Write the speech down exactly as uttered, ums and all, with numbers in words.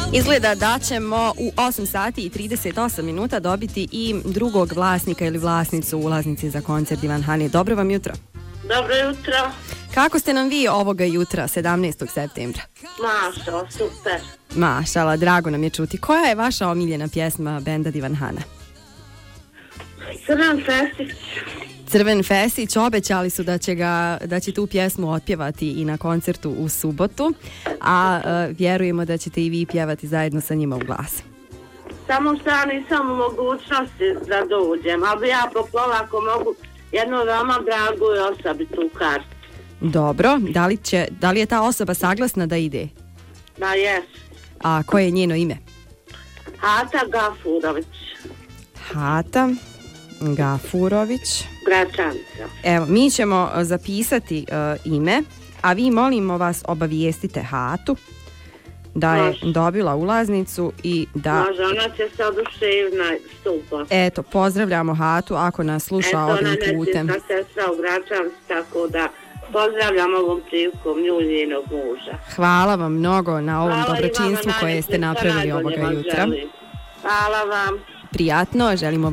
Izgleda da ćemo u osam sati i trideset osam minuta dobiti i drugog vlasnika ili vlasnicu ulaznici za koncert Ivan Hane. Dobro vam jutro. Dobro jutro. Kako ste nam vi ovoga jutra, sedamnaestog septembra? Mašo, super. Mašala, drago nam je čuti. Koja je vaša omiljena pjesma benda Ivan Hana? Crven Festić. Crven Fesić, obećali su da će, ga, da će tu pjesmu otpjevati i na koncertu u subotu, a uh, vjerujemo da ćete i vi pjevati zajedno sa njima u glas. Samo što ja nisam u mogućnosti da dođem, ali ja popola ako mogu jednu veoma dragu osobi tu kartu. Dobro, da li, će, da li je ta osoba saglasna da ide? Da, jes. A koje je njeno ime? Hata Gafurović. Hata Gafurović. Gračanica. Evo, mi ćemo zapisati uh, ime, a vi molimo vas obavijestite Hatu da je Može. dobila ulaznicu i da... Može, ona će se oduševna stupa. Eto, pozdravljamo Hatu ako nas sluša Eto, ovim Eto, putem. ona je sestra u Gračanci, tako da pozdravljam ovom prilikom nju i njenog muža. Hvala vam mnogo na ovom Hvala dobročinstvu koje ste napravili ovoga jutra. Hvala vam. Prijatno, želimo